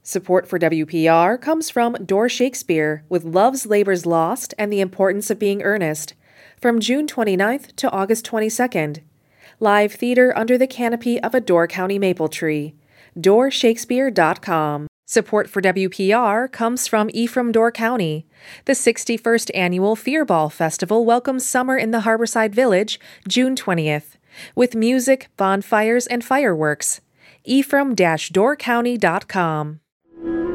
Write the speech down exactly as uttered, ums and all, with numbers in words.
Support for W P R comes from Door Shakespeare with Love's Labor's Lost and the Importance of Being Earnest, from June twenty-ninth to August twenty-second. Live theater under the canopy of a Door County maple tree. door shakespeare dot com. Support for W P R comes from Ephraim Door County. The sixty-first Annual Fear Ball Festival welcomes summer in the Harborside Village, June twentieth, with music, bonfires, and fireworks. ephraim dash door county dot com.